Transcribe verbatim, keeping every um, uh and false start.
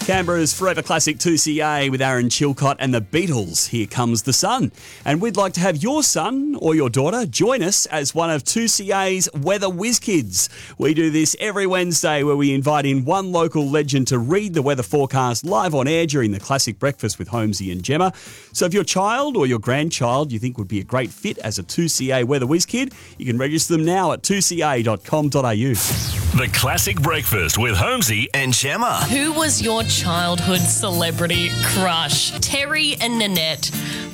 Canberra's Forever Classic two C A with Aaron Chilcott and the Beatles. Here Comes the Sun. And we'd like to have your son or your daughter join us as one of two C A's Weather Whiz Kids. We do this every Wednesday where we invite in one local legend to read the weather forecast live on air during the Classic Breakfast with Holmesy and Gemma. So if your child or your grandchild you think would be a great fit as a two C A Weather Whiz Kid, you can register them now at two c a dot com dot a u. The Classic Breakfast with Holmesy and Gemma. Who was your childhood celebrity crush? Terry and Nanette